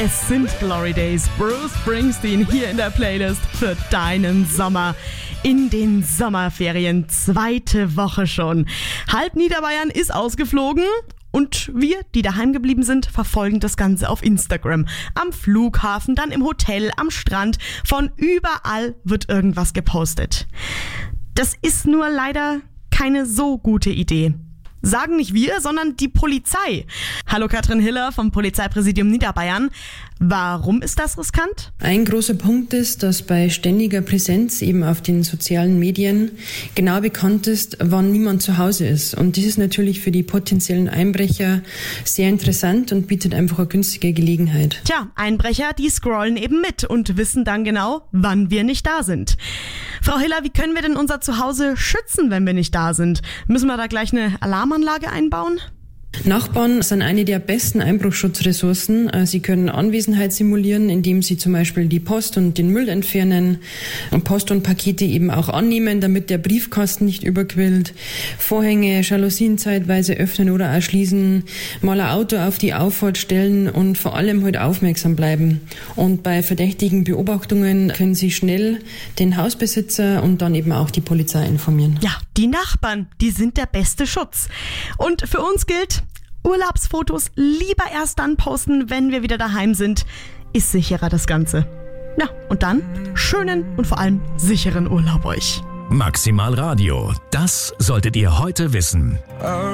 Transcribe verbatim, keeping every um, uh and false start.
Es sind Glory Days. Bruce Springsteen hier in der Playlist für deinen Sommer. In den Sommerferien, zweite Woche schon. Halb Niederbayern ist ausgeflogen. Und wir, die daheim geblieben sind, verfolgen das Ganze auf Instagram. Am Flughafen, dann im Hotel, am Strand. Von überall wird irgendwas gepostet. Das ist nur leider keine so gute Idee. Sagen nicht wir, sondern die Polizei. Hallo Katrin Hiller vom Polizeipräsidium Niederbayern. Warum ist das riskant? Ein großer Punkt ist, dass bei ständiger Präsenz eben auf den sozialen Medien genau bekannt ist, wann niemand zu Hause ist. Und das ist natürlich für die potenziellen Einbrecher sehr interessant und bietet einfach eine günstige Gelegenheit. Tja, Einbrecher, die scrollen eben mit und wissen dann genau, wann wir nicht da sind. Frau Hiller, wie können wir denn unser Zuhause schützen, wenn wir nicht da sind? Müssen wir da gleich eine Alarmanlage einbauen? Nachbarn sind eine der besten Einbruchsschutzressourcen. Sie können Anwesenheit simulieren, indem sie zum Beispiel die Post und den Müll entfernen und Post und Pakete eben auch annehmen, damit der Briefkasten nicht überquillt. Vorhänge, Jalousien zeitweise öffnen oder auch schließen, mal ein Auto auf die Auffahrt stellen und vor allem halt aufmerksam bleiben. Und bei verdächtigen Beobachtungen können Sie schnell den Hausbesitzer und dann eben auch die Polizei informieren. Ja, die Nachbarn, die sind der beste Schutz. Und für uns gilt, Urlaubsfotos lieber erst dann posten, wenn wir wieder daheim sind. Ist sicherer das Ganze. Ja, und dann schönen und vor allem sicheren Urlaub euch. Maximal Radio, das solltet ihr heute wissen.